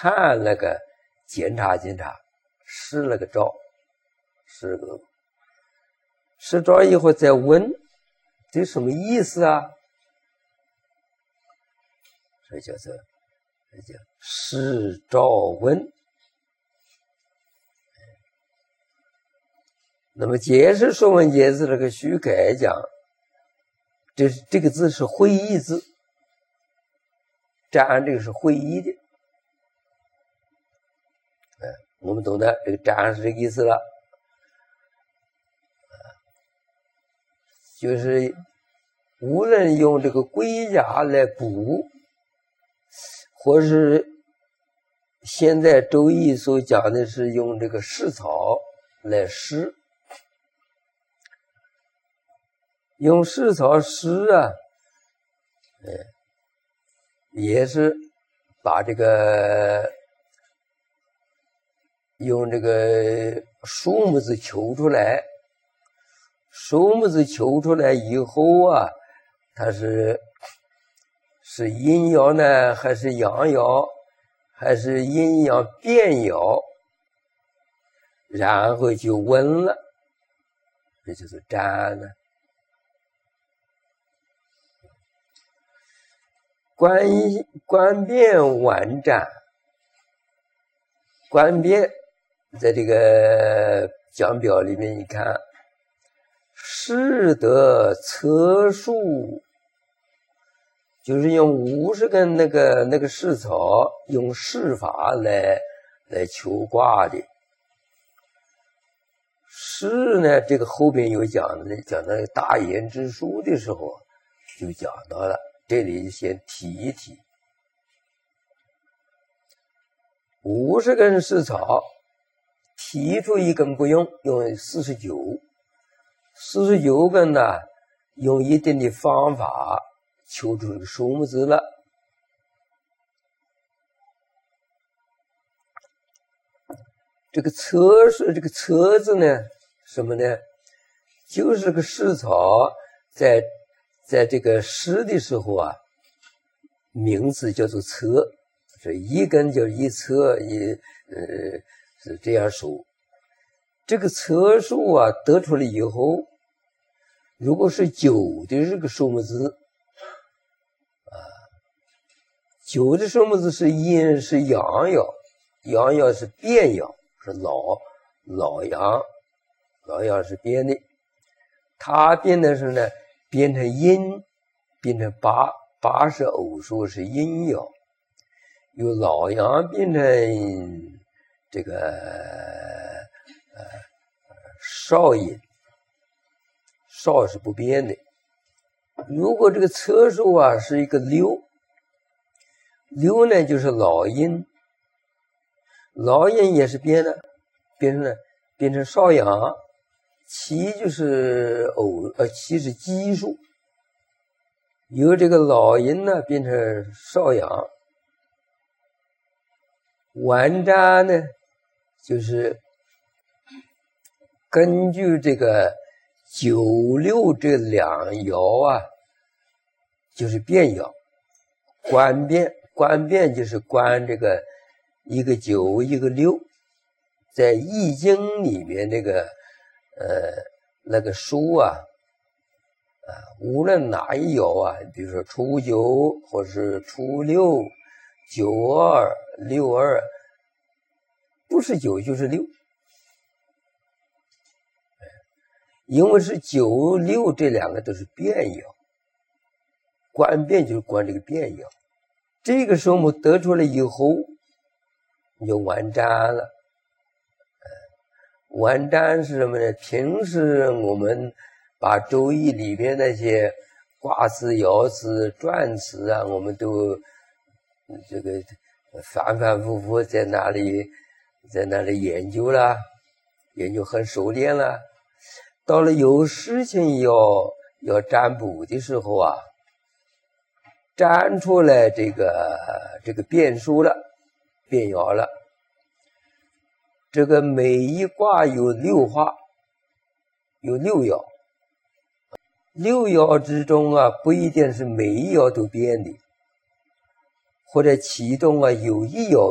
看那个检查，试了个照，试照以后再问，这什么意思啊？这叫试照问。那么解释说文解字这个徐凯讲，这个字是会意字，占这个是会意的。我们懂得这个占是这个意思了，就是无论用这个龟甲来补，或是现在周易所讲的是用这个试草来试，用试草试啊，也是把这个用这个数目字求出来，数目字求出来以后啊，它是阴爻呢，还是阳爻，还是阴阳变爻，然后就问了，这就是占了。观变完占，观变在这个讲表里面，你看试得测数，就是用50根那个试草，用试法来求卦的。试呢，这个后边有讲到大言之书的时候就讲到了，这里先提一提。50根试草，提出一根不用，用49根呢，用一定的方法求出一个数目字了。这个测字呢，什么呢？就是个试草在这个试的时候啊，名字叫做测，这一根叫一测，是这样数。这个测数啊得出来以后，如果是9的这个数目字9的数目字是阴，是阳爻，阳爻是变爻，是老阳是变的，它变的是呢，变成阴，变成8是偶数，是阴爻，由老阳变成这个少阴，少是不变的。如果这个测数啊是一个6呢就是老阴，老阴也是变的，变成少阳，7就是7是奇数，由这个老阴呢变成少阳。完占呢，就是根据这个9、6这两爻啊，就是变爻。观变就是观这个一个9，一个6，在易经里面这个那个数啊，无论哪一爻啊，比如说初9或是初6、92、62，不是9就是6，因为是9、6这两个都是变爻，观变就是观这个变爻。这个数目得出来以后，你就完占了。完占是什么呢？平时我们把周易里边那些卦辞、爻辞、传辞啊，我们都这个反复复在那里研究了，研究很熟练了。到了有事情要占卜的时候啊，占出来这个变数了，变爻了。这个每一卦有6画，有6爻。6爻之中啊，不一定是每一爻都变的，或者其中啊有一爻